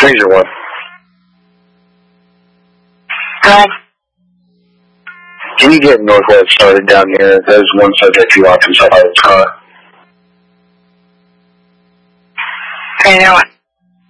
Freezer one. Good. Can you get Northwest started down here? There's one subject you options out of his car. Okay, now what?